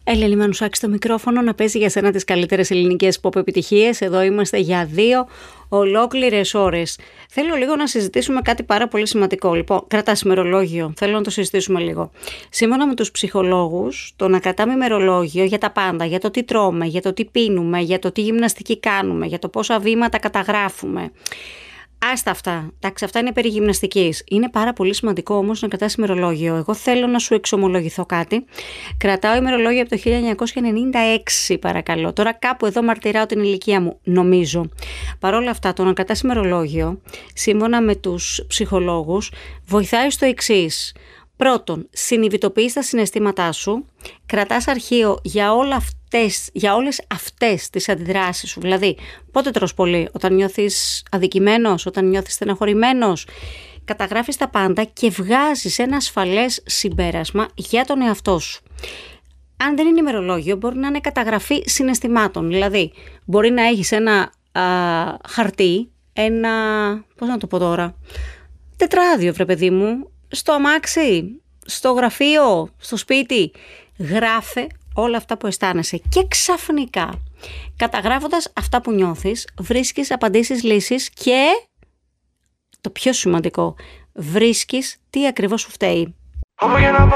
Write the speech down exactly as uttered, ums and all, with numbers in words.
Έλληνη Μανουσάκη στο μικρόφωνο να παίζει για σένα τις καλύτερες ελληνικές pop επιτυχίες. Εδώ είμαστε για δύο ολόκληρες ώρες. Θέλω λίγο να συζητήσουμε κάτι πάρα πολύ σημαντικό. Λοιπόν, κρατάς ημερολόγιο. Θέλω να το συζητήσουμε λίγο. Σύμφωνα με τους ψυχολόγους, το να κρατάμε ημερολόγιο για τα πάντα, για το τι τρώμε, για το τι πίνουμε, για το τι γυμναστική κάνουμε, για το πόσα βήματα καταγράφουμε. Άστα αυτά. Εντάξει, αυτά είναι περί γυμναστικής. Είναι πάρα πολύ σημαντικό όμως να κρατάς ημερολόγιο. Εγώ θέλω να σου εξομολογηθώ κάτι. Κρατάω ημερολόγιο από το χίλια εννιακόσια ενενήντα έξι, παρακαλώ. Τώρα κάπου εδώ μαρτυράω την ηλικία μου, νομίζω. Παρ' όλα αυτά, το να κρατάς ημερολόγιο, σύμφωνα με τους ψυχολόγους, βοηθάει στο εξής. Πρώτον, συνειδητοποιείς τα συναισθήματά σου, κρατάς αρχείο για, όλα αυτές, για όλες αυτές τις αντιδράσεις σου. Δηλαδή, πότε τρως πολύ, όταν νιώθεις αδικημένος, όταν νιώθεις στεναχωρημένος. Καταγράφεις τα πάντα και βγάζεις ένα ασφαλές συμπέρασμα για τον εαυτό σου. Αν δεν είναι ημερολόγιο, μπορεί να είναι καταγραφή συναισθημάτων. Δηλαδή, μπορεί να έχεις ένα α, χαρτί, ένα, πώς να το πω τώρα, τετράδιο, βρε παιδί μου, στο αμάξι, στο γραφείο, στο σπίτι. Γράφε όλα αυτά που αισθάνεσαι και ξαφνικά, καταγράφοντας αυτά που νιώθεις, βρίσκεις απαντήσεις, λύσεις και το πιο σημαντικό, βρίσκεις τι ακριβώς σου φταίει.